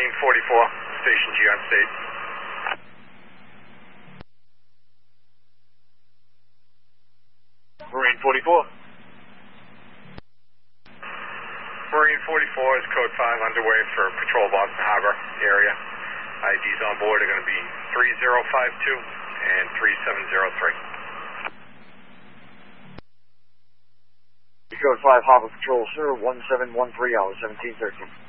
Marine 44, Station G on state. Marine 44. Marine 44 is code 5 underway for patrol Boston Harbor area. IDs on board are going to be 3052 and 3703. Code 5 Harbor Patrol, sir, 1713 hours, 1713.